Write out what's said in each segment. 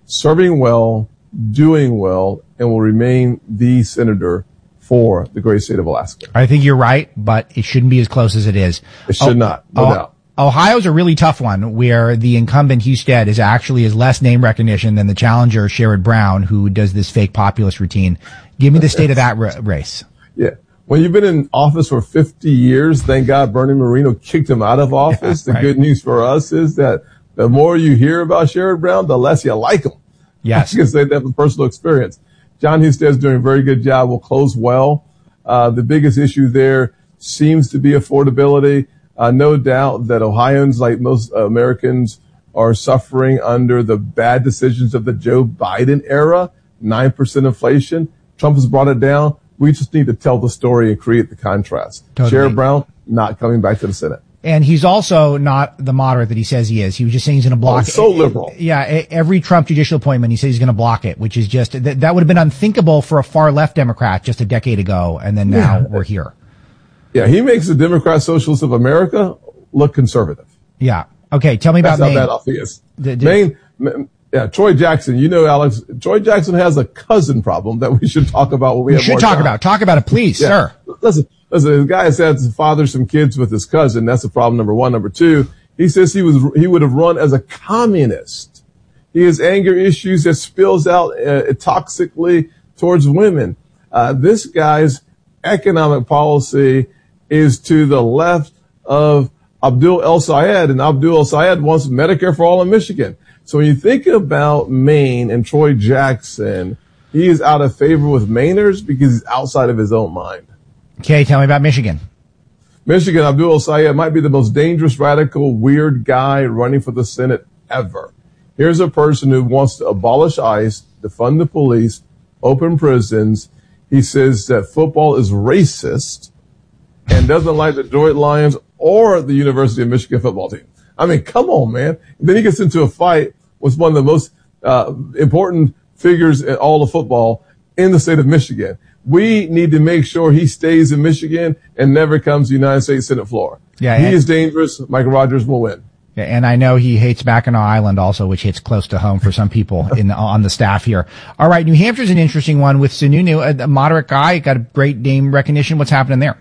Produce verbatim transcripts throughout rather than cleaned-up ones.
serving well, doing well, and will remain the senator for the great state of Alaska. I think you're right, but it shouldn't be as close as it is. It should oh, not, no oh, doubt. Ohio's a really tough one, where the incumbent Husted is actually has less name recognition than the challenger Sherrod Brown, who does this fake populist routine. Give me the state of that r- race. Yeah. When you've been in office for fifty years, thank God Bernie Moreno kicked him out of office. Yeah, right. The good news for us is that the more you hear about Sherrod Brown, the less you like him. Yes. I can say that from personal experience. Jon Husted is doing a very good job. Will close well. Uh, the biggest issue there seems to be affordability. Uh, no doubt that Ohioans, like most uh, Americans, are suffering under the bad decisions of the Joe Biden era. nine percent inflation. Trump has brought it down. We just need to tell the story and create the contrast. Totally. Sherrod Brown not coming back to the Senate. And he's also not the moderate that he says he is. He was just saying he's going to block oh, so liberal. Yeah, every Trump judicial appointment, he says he's going to block it, which is just, that, that would have been unthinkable for a far left Democrat just a decade ago, and then now yeah. we're here. Yeah, he makes the Democrat Socialists of America look conservative. Yeah. Okay, tell me That's about Maine. That's how bad off he is. The, the, Maine, yeah, Troy Jackson. You know, Alex, Troy Jackson has a cousin problem that we should talk about when we, we have should more talk time. about. Talk about it, please, yeah. sir. Listen, listen, the guy has had to father some kids with his cousin. That's the problem, number one. Number two, he says he was, he would have run as a communist. He has anger issues that spills out uh, toxically towards women. Uh, this guy's economic policy is to the left of Abdul El-Sayed, and Abdul El-Sayed wants Medicare for all in Michigan. So when you think about Maine and Troy Jackson, he is out of favor with Mainers because he's outside of his own mind. Okay, tell me about Michigan. Michigan, Abdul El-Sayed might be the most dangerous, radical, weird guy running for the Senate ever. Here's a person who wants to abolish ICE, defund the police, open prisons. He says that football is racist and doesn't like the Detroit Lions or the University of Michigan football team. I mean, come on, man. Then he gets into a fight with one of the most uh, important figures in all of football in the state of Michigan. We need to make sure he stays in Michigan and never comes to the United States Senate floor. Yeah, he is dangerous. Michael Rogers will win. Yeah, and I know he hates Mackinac Island also, which hits close to home for some people in on the staff here. All right, New Hampshire's an interesting one with Sununu, a moderate guy, got a great name recognition. What's happening there?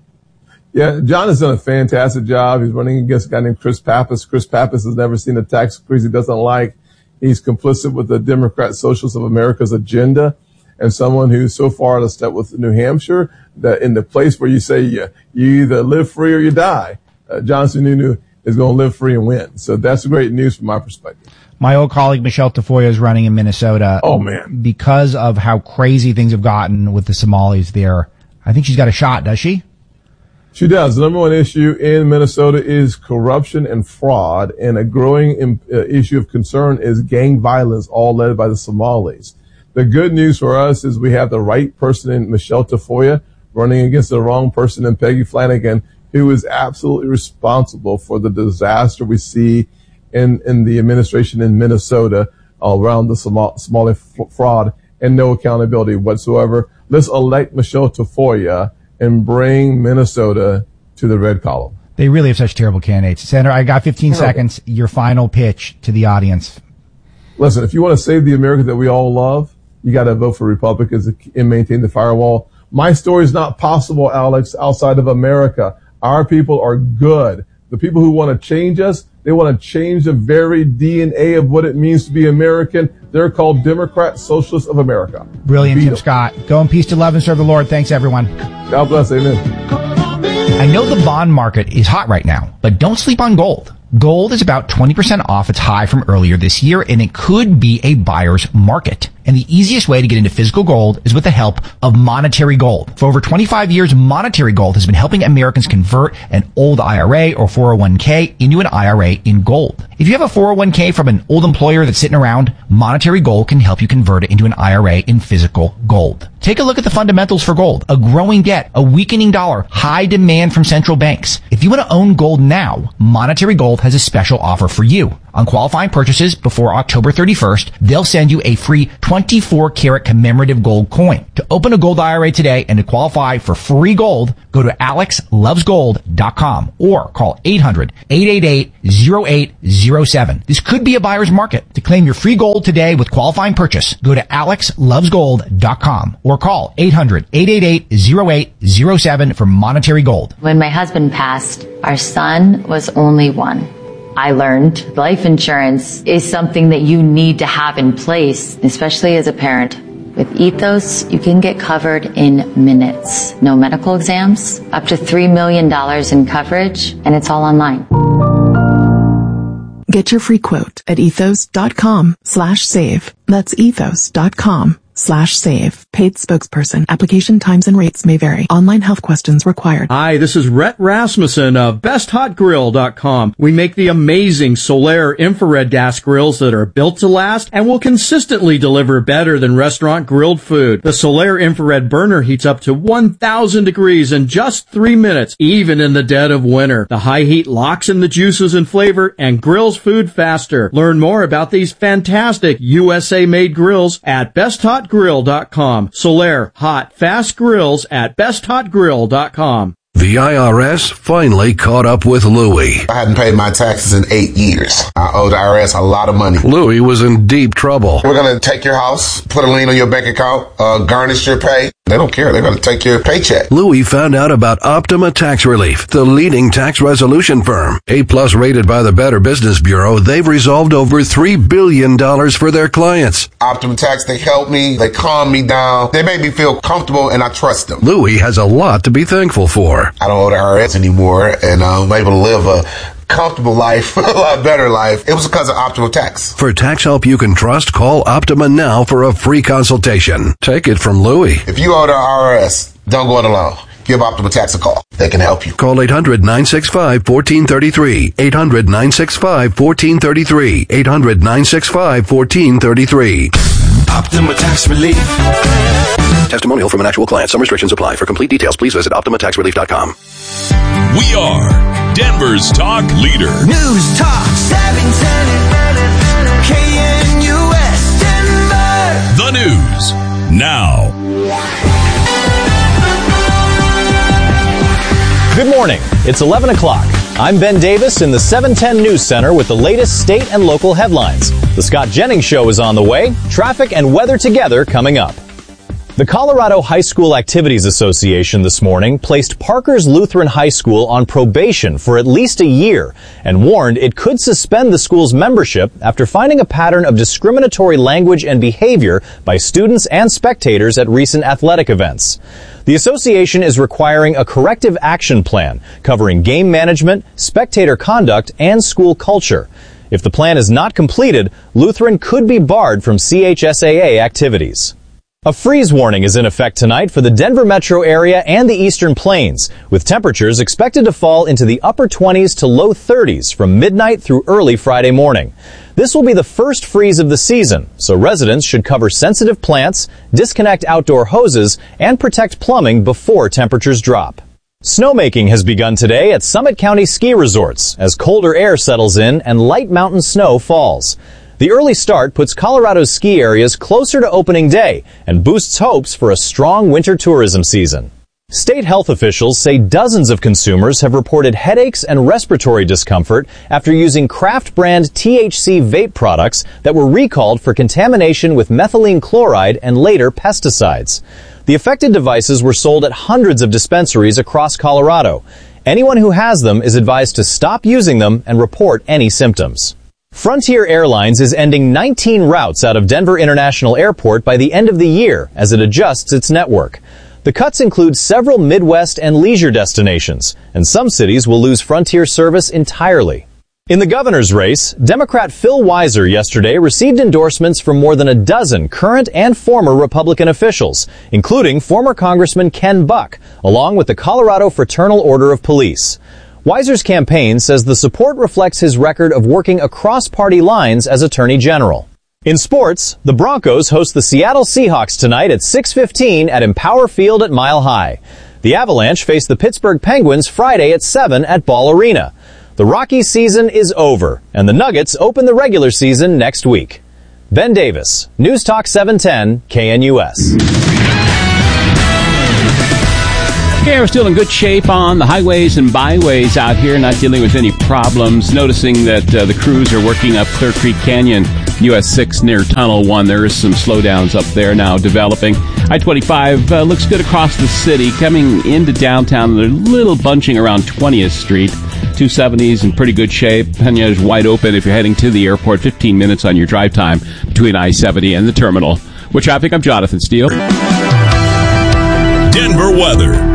Yeah, John has done a fantastic job. He's running against a guy named Chris Pappas. Chris Pappas has never seen a tax increase he doesn't like. He's complicit with the Democrat Socialists of America's agenda, and someone who's so far out of step with New Hampshire that in the place where you say you, you either live free or you die, uh, John Sununu is going to live free and win. So that's great news from my perspective. My old colleague Michelle Tafoya is running in Minnesota. Oh, man. Because of how crazy things have gotten with the Somalis there. I think she's got a shot, does she? She does. The number one issue in Minnesota is corruption and fraud, and a growing uh, issue of concern is gang violence, all led by the Somalis. The good news for us is we have the right person in Michelle Tafoya running against the wrong person in Peggy Flanagan, who is absolutely responsible for the disaster we see in, in the administration in Minnesota around the Somali, Somali f- fraud and no accountability whatsoever. Let's elect Michelle Tafoya and bring Minnesota to the red column. They really have such terrible candidates. Senator, I got fifteen terrible. seconds. Your final pitch to the audience. Listen, if you want to save the America that we all love, you got to vote for Republicans and maintain the firewall. My story is not possible, Alex, outside of America. Our people are good. The people who want to change us, they want to change the very D N A of what it means to be American. They're called Democrat Socialists of America. Brilliant, Tim Scott. Go in peace to love and serve the Lord. Thanks, everyone. God bless. Amen. I know the bond market is hot right now, but don't sleep on gold. Gold is about twenty percent off its high from earlier this year, and it could be a buyer's market. And the easiest way to get into physical gold is with the help of Monetary Gold. For over twenty-five years, Monetary Gold has been helping Americans convert an old I R A or four oh one k into an I R A in gold. If you have a four oh one k from an old employer that's sitting around, Monetary Gold can help you convert it into an I R A in physical gold. Take a look at the fundamentals for gold. A growing debt, a weakening dollar, high demand from central banks. If you want to own gold now, Monetary Gold has a special offer for you. On qualifying purchases before October thirty-first, they'll send you a free twenty-four karat commemorative gold coin. To open a gold I R A today and to qualify for free gold, go to alex loves gold dot com or call eight hundred, eight eight eight, zero eight zero seven. This could be a buyer's market. To claim your free gold today with qualifying purchase, go to alex loves gold dot com or call eight hundred, eight eight eight, zero eight zero seven for monetary gold. When my husband passed, our son was only one. I learned life insurance is something that you need to have in place, especially as a parent. With Ethos, you can get covered in minutes. No medical exams, up to three million dollars in coverage, and it's all online. Get your free quote at ethos.com slash save. That's ethos.com slash save. Paid spokesperson. Application times and rates may vary. Online health questions required. Hi, this is Rhett Rasmussen of best hot grill dot com. We make the amazing Solaire infrared gas grills that are built to last and will consistently deliver better than restaurant grilled food. The Solaire infrared burner heats up to one thousand degrees in just three minutes, even in the dead of winter. The high heat locks in the juices and flavor and grills food faster. Learn more about these fantastic U S A-made grills at best hot grill dot com. Solaire, hot, fast grills at best hot grill dot com. The I R S finally caught up with Louie. I hadn't paid my taxes in eight years. I owe the I R S a lot of money. Louie was in deep trouble. We're going to take your house, put a lien on your bank account, uh, garnish your pay. They don't care. They're going to take your paycheck. Louie found out about Optima Tax Relief, the leading tax resolution firm. A-plus rated by the Better Business Bureau, they've resolved over three billion dollars for their clients. Optima Tax, they help me. They calm me down. They make me feel comfortable, and I trust them. Louie has a lot to be thankful for. I don't owe the I R S anymore, and I'm able to live a comfortable life, a lot better life. It was because of Optima Tax. For tax help you can trust, call Optima now for a free consultation. Take it from Louie. If you owe the I R S, don't go it alone. Give Optima Tax a call. They can help you. Call eight hundred, nine six five, one four three three. eight hundred, nine six five, one four three three. eight hundred, nine six five, one four three three. Optima Tax Relief. Testimonial from an actual client. Some restrictions apply. For complete details, please visit optima tax relief dot com. We are Denver's talk leader. News Talk seven ten K N U S Denver. The news now. Good morning. It's eleven o'clock. I'm Ben Davis in the seven ten News Center with the latest state and local headlines. The Scott Jennings Show is on the way. Traffic and weather together coming up. The Colorado High School Activities Association this morning placed Parker's Lutheran High School on probation for at least a year and warned it could suspend the school's membership after finding a pattern of discriminatory language and behavior by students and spectators at recent athletic events. The association is requiring a corrective action plan covering game management, spectator conduct, and school culture. If the plan is not completed, Lutheran could be barred from C H S A A activities. A freeze warning is in effect tonight for the Denver metro area and the Eastern Plains, with temperatures expected to fall into the upper twenties to low thirties from midnight through early Friday morning. This will be the first freeze of the season, so residents should cover sensitive plants, disconnect outdoor hoses, and protect plumbing before temperatures drop. Snowmaking has begun today at Summit County ski resorts as colder air settles in and light mountain snow falls. The early start puts Colorado's ski areas closer to opening day and boosts hopes for a strong winter tourism season. State health officials say dozens of consumers have reported headaches and respiratory discomfort after using Kraft brand T H C vape products that were recalled for contamination with methylene chloride and later pesticides. The affected devices were sold at hundreds of dispensaries across Colorado. Anyone who has them is advised to stop using them and report any symptoms. Frontier Airlines is ending nineteen routes out of Denver International Airport by the end of the year as it adjusts its network. The cuts include several Midwest and leisure destinations, and some cities will lose Frontier service entirely. In the governor's race, Democrat Phil Weiser yesterday received endorsements from more than a dozen current and former Republican officials, including former Congressman Ken Buck, along with the Colorado Fraternal Order of Police. Weiser's campaign says the support reflects his record of working across party lines as Attorney General. In sports, the Broncos host the Seattle Seahawks tonight at six fifteen at Empower Field at Mile High. The Avalanche face the Pittsburgh Penguins Friday at seven at Ball Arena. The Rockies season is over, and the Nuggets open the regular season next week. Ben Davis, News Talk seven ten, K N U S. Yeah, we're still in good shape on the highways and byways out here, not dealing with any problems. Noticing that uh, the crews are working up Clear Creek Canyon, U S six near Tunnel one. There is some slowdowns up there now developing. I twenty-five uh, looks good across the city. Coming into downtown, they're a little bunching around twentieth Street. two seventies in pretty good shape. Pena is wide open if you're heading to the airport. fifteen minutes on your drive time between I seventy and the terminal. With traffic, I'm Jonathan Steele. Denver weather.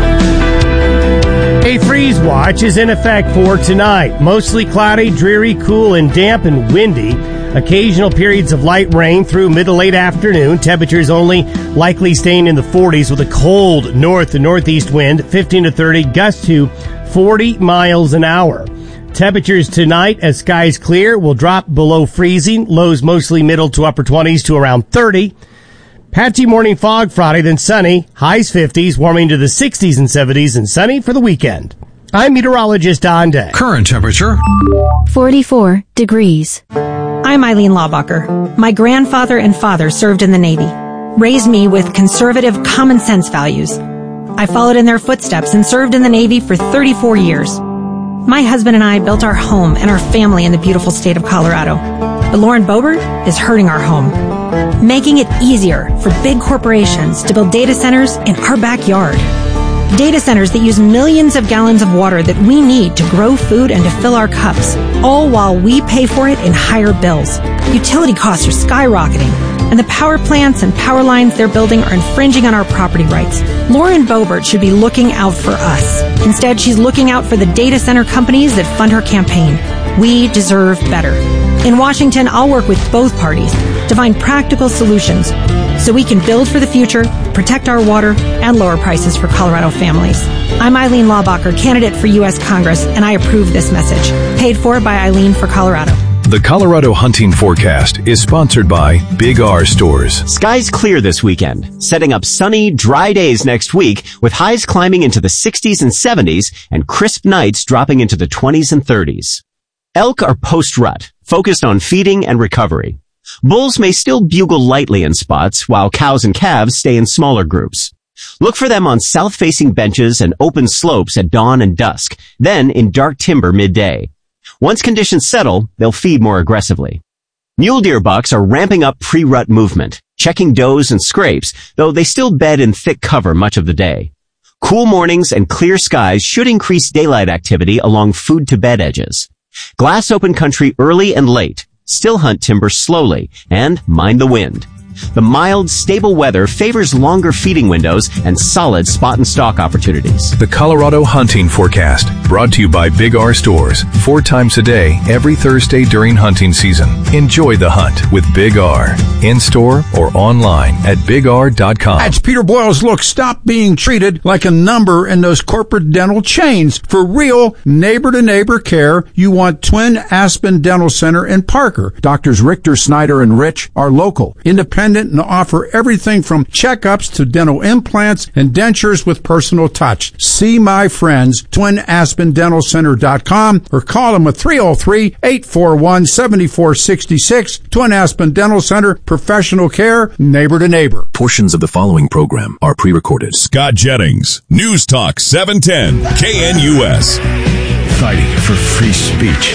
A freeze watch is in effect for tonight. Mostly cloudy, dreary, cool, and damp and windy. Occasional periods of light rain through mid to late afternoon. Temperatures only likely staying in the forties with a cold north to northeast wind, fifteen to thirty, gusts to forty miles an hour. Temperatures tonight, as skies clear, will drop below freezing. Lows mostly middle to upper twenties to around thirty. Patchy morning fog Friday, then sunny. Highs fifties, warming to the sixties and seventies, and sunny for the weekend. I'm meteorologist Don Day. Current temperature forty-four degrees. I'm Eileen Laubacher. My grandfather and father served in the Navy, raised me with conservative common sense values. I followed in their footsteps and served in the Navy for thirty-four years. My husband and I built our home and our family in the beautiful state of Colorado. But Lauren Boebert is hurting our home, making it easier for big corporations to build data centers in our backyard. Data centers that use millions of gallons of water that we need to grow food and to fill our cups, all while we pay for it in higher bills. Utility costs are skyrocketing, and the power plants and power lines they're building are infringing on our property rights. Lauren Boebert should be looking out for us. Instead, she's looking out for the data center companies that fund her campaign. We deserve better. In Washington, I'll work with both parties to find practical solutions so we can build for the future, protect our water, and lower prices for Colorado families. I'm Eileen Laubacher, candidate for U S Congress, and I approve this message. Paid for by Eileen for Colorado. The Colorado Hunting Forecast is sponsored by Big R Stores. Skies clear this weekend, setting up sunny, dry days next week with highs climbing into the sixties and seventies and crisp nights dropping into the twenties and thirties. Elk are post-rut, focused on feeding and recovery. Bulls may still bugle lightly in spots, while cows and calves stay in smaller groups. Look for them on south-facing benches and open slopes at dawn and dusk, then in dark timber midday. Once conditions settle, they'll feed more aggressively. Mule deer bucks are ramping up pre-rut movement, checking does and scrapes, though they still bed in thick cover much of the day. Cool mornings and clear skies should increase daylight activity along food-to-bed edges. Glass open country early and late. Still hunt timber slowly and mind the wind. The mild, stable weather favors longer feeding windows and solid spot and stalk opportunities. The Colorado Hunting Forecast, brought to you by Big R Stores, four times a day, every Thursday during hunting season. Enjoy the hunt with Big R, in-store or online at big r dot com. That's Peter Boyle's Look. Stop being treated like a number in those corporate dental chains. For real, neighbor-to-neighbor care, you want Twin Aspen Dental Center in Parker. Doctors Richter, Snyder, and Rich are local, independent, and offer everything from checkups to dental implants and dentures with personal touch. See my friends, twin aspen dental center dot com, or call them at three oh three, eight four one, seven four six six. Twin Aspen Dental Center, professional care, neighbor to neighbor. Portions of the following program are pre-recorded. Scott Jennings, News Talk seven ten, K N U S. Fighting for free speech,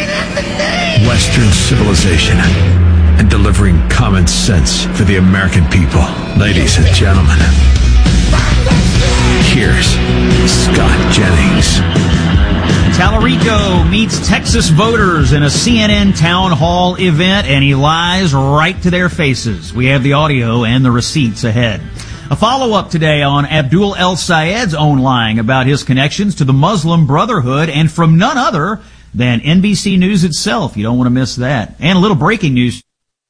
Western civilization, and delivering common sense for the American people. Ladies and gentlemen, here's Scott Jennings. Tallarico meets Texas voters in a C N N town hall event, and he lies right to their faces. We have the audio and the receipts ahead. A follow-up today on Abdul El Sayed's own lying about his connections to the Muslim Brotherhood, and from none other than N B C News itself. You don't want to miss that. And a little breaking news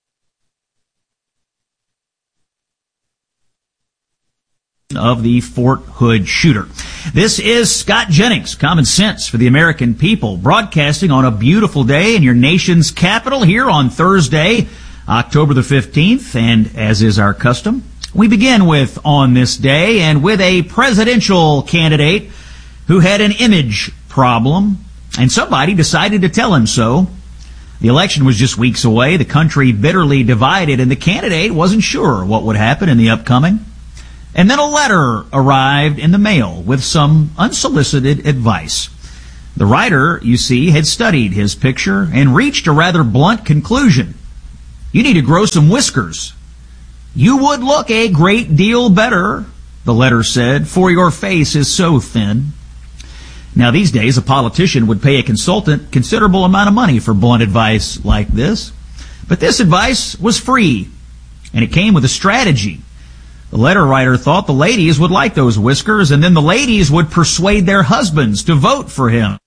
of the Fort Hood shooter. This is Scott Jennings, Common Sense for the American People, broadcasting on a beautiful day in your nation's capital here on Thursday, October the fifteenth, and as is our custom, we begin with On This Day, and with a presidential candidate who had an image problem And somebody decided to tell him so. The election was just weeks away, the country bitterly divided, and the candidate wasn't sure what would happen in the upcoming. And then a letter arrived in the mail with some unsolicited advice. The writer, you see, had studied his picture and reached a rather blunt conclusion. You need to grow some whiskers. You would look a great deal better, the letter said, for your face is so thin. Now, these days, a politician would pay a consultant considerable amount of money for blunt advice like this. But this advice was free, and it came with a strategy. The letter writer thought the ladies would like those whiskers, and then the ladies would persuade their husbands to vote for him.